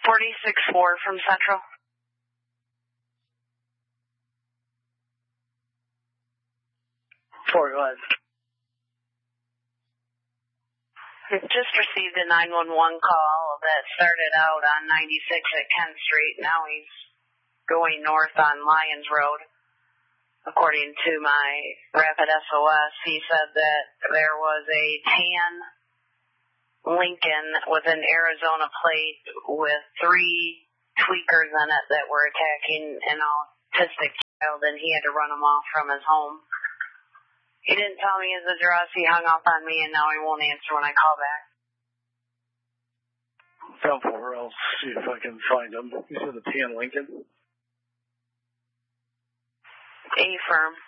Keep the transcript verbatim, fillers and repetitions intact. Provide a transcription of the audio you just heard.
forty-six four from Central. Four, go ahead. Just received a nine one one call that started out on ninety-six at Kent Street. Now he's going north on Lyons Road. According to my Rapid S O S, he said that there was a tan Lincoln with an Arizona plate with three tweakers in it that were attacking an autistic child, and he had to run them off from his home. He didn't tell me his address. He hung up on me, and now he won't answer when I call back. Down four, I'll see if I can find him. You said the tan Lincoln? A-firm.